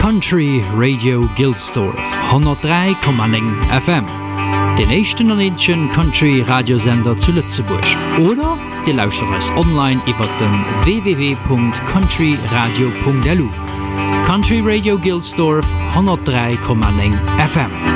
Country Radio Gilsdorf 103,9 FM. Den echten und einzigen Country Radiosender zu Lützeburg. Oder ihr lauscht uns online über den www.countryradio.lu. Country Radio Gilsdorf 103,9 FM.